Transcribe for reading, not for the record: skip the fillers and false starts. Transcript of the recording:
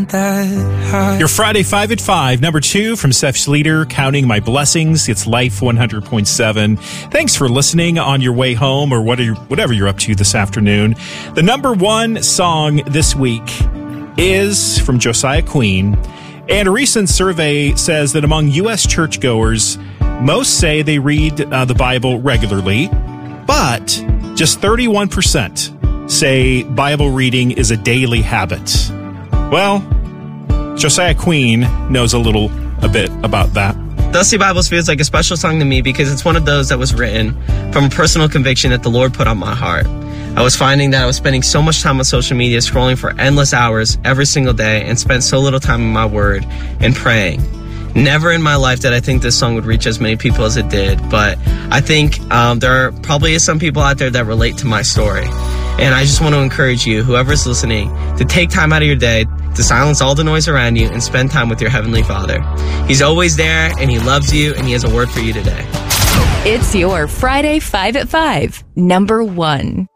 want that high. Your Friday 5 at 5, number 2 from Seth Schleter, Counting My Blessings. It's Life 100.7. Thanks for listening on your way home or whatever you're up to this afternoon. The number 1 song this week is from Josiah Queen. And a recent survey says that among U.S. churchgoers, most say they read the Bible regularly, but just 31% say Bible reading is a daily habit. Well, Josiah Queen knows a bit about that. Dusty Bibles feels like a special song to me because it's one of those that was written from a personal conviction that the Lord put on my heart. I was finding that I was spending so much time on social media scrolling for endless hours every single day and spent so little time in my word and praying. Never in my life did I think this song would reach as many people as it did, but I think there probably is some people out there that relate to my story. And I just want to encourage you, whoever's listening, to take time out of your day to silence all the noise around you and spend time with your Heavenly Father. He's always there, and He loves you, and He has a word for you today. It's your Friday 5 at 5, number 1.